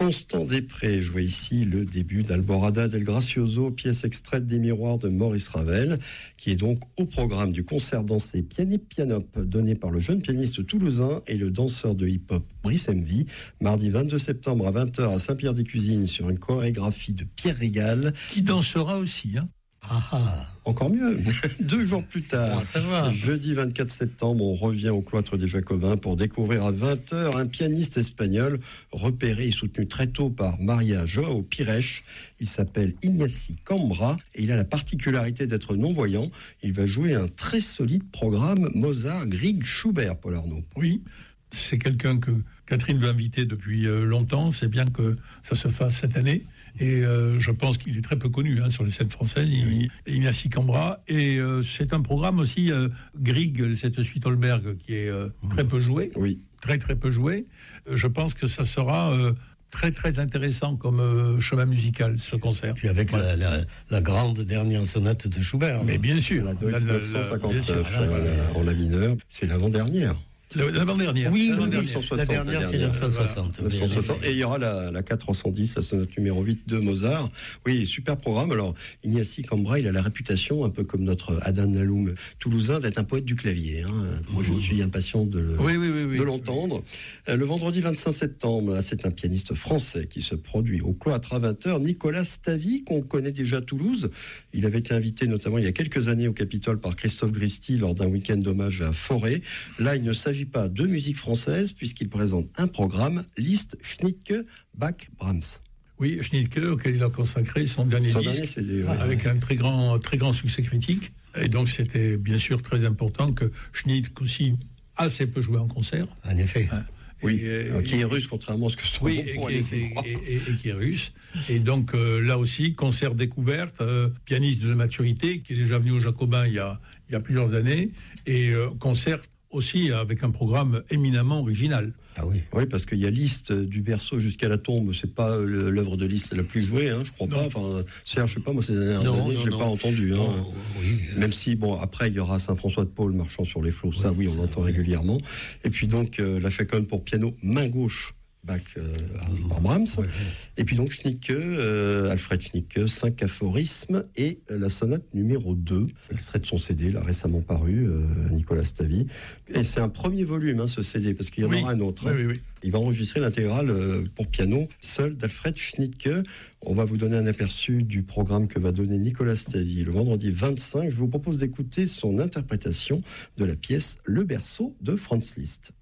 Constant Després jouait ici le début d'Alborada del Gracioso, pièce extraite des Miroirs de Maurice Ravel, qui est donc au programme du concert dansé Pianip Pianop, donné par le jeune pianiste toulousain et le danseur de hip-hop Brice MV, mardi 22 septembre à 20h à Saint-Pierre-des-Cuisines sur une chorégraphie de Pierre Régal. Qui dansera aussi, hein. Encore mieux. 2 jours plus tard, jeudi 24 septembre, on revient au cloître des Jacobins pour découvrir à 20h un pianiste espagnol repéré et soutenu très tôt par Maria Joao Pires. Il s'appelle Iñaki Cambra et il a la particularité d'être non-voyant. Il va jouer un très solide programme Mozart, Grieg, Schubert, Paul Arnaud. Oui, c'est quelqu'un que Catherine veut inviter depuis longtemps. C'est bien que ça se fasse cette année. Et je pense qu'il est très peu connu sur les scènes françaises, Iñaki Cambra. Et c'est un programme aussi, Grieg, cette suite Holberg, qui est très peu joué. Oui. Très peu joué. Je pense que ça sera très très intéressant comme chemin musical, ce concert. Puis avec la grande dernière sonate de Schubert. Mais bien sûr. La 959 en la mineure, c'est l'avant-dernière. L'avant-dernière. Oui, la dernière, c'est 960. Et il y aura la 410, la sonate numéro 8 de Mozart. Oui, super programme. Alors, Iñaki Cambra, il a la réputation, un peu comme notre Adam Naloum toulousain, d'être un poète du clavier. Moi, je suis impatient de l'entendre. Le vendredi 25 septembre, c'est un pianiste français qui se produit au cloître à 20h, Nicolas Stavy, qu'on connaît déjà à Toulouse. Il avait été invité notamment il y a quelques années au Capitole par Christophe Gristi lors d'un week-end d'hommage à Forêt. Là, il ne s'agit pas de musique française puisqu'il présente un programme Liszt, Schnittke, Bach, Brahms. Oui, Schnittke, auquel il a consacré son dernier disque, CD, avec un très grand succès critique. Et donc c'était bien sûr très important que Schnittke aussi assez peu joué en concert. En effet. Oui, qui est russe, contrairement à ce que son nom pourrait laisser croire. Et qui est russe. Et donc là aussi, concert découverte, pianiste de maturité, qui est déjà venu au Jacobin il y a plusieurs années, et concert aussi avec un programme éminemment original. Ah oui. Oui, parce qu'il y a Liszt du berceau jusqu'à la tombe, c'est pas l'œuvre de Liszt la plus jouée, je crois pas. Enfin, Serge, je sais pas, moi ces dernières années, j'ai pas entendu. Oui. Même si, après, il y aura Saint-François de Paul marchant sur les flots, ça oui, on l'entend régulièrement. Et puis donc, la chaconne pour piano, main gauche, Bach par Brahms. Et puis donc Schnittke, Alfred Schnittke, 5 aphorismes et la sonate numéro 2, extrait de son CD, là récemment paru, Nicolas Stavy. Et c'est un premier volume, ce CD, parce qu'il y en aura un autre. Oui. Il va enregistrer l'intégrale pour piano seul d'Alfred Schnittke. On va vous donner un aperçu du programme que va donner Nicolas Stavy le vendredi 25. Je vous propose d'écouter son interprétation de la pièce Le berceau de Franz Liszt.